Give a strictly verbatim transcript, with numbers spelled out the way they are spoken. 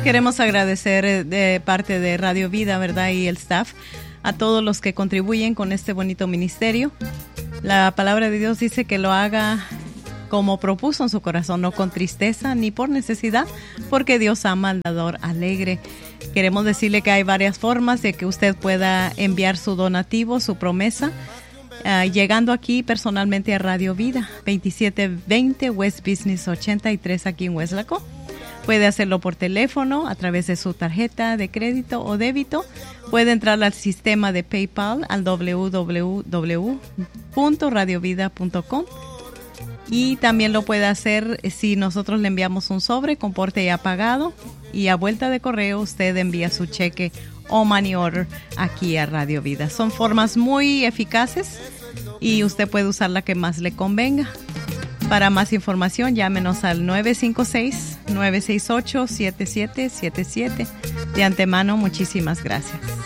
Queremos agradecer de parte de Radio Vida, ¿verdad? Y el staff, a todos los que contribuyen con este bonito ministerio. La palabra de Dios dice que lo haga como propuso en su corazón, no con tristeza ni por necesidad, porque Dios ama al dador alegre. Queremos decirle que hay varias formas de que usted pueda enviar su donativo, su promesa, uh, llegando aquí personalmente a Radio Vida, veintisiete veinte West Business ochenta y tres aquí en Weslaco. Puede hacerlo por teléfono, a través de su tarjeta de crédito o débito. Puede entrar al sistema de PayPal al doble u doble u doble u punto radio vida punto com. Y también lo puede hacer si nosotros le enviamos un sobre con porte ya pagado, y a vuelta de correo usted envía su cheque o money order aquí a Radio Vida. Son formas muy eficaces y usted puede usar la que más le convenga. Para más información, llámenos al nueve cinco seis, nueve seis ocho, siete siete siete siete. De antemano, muchísimas gracias.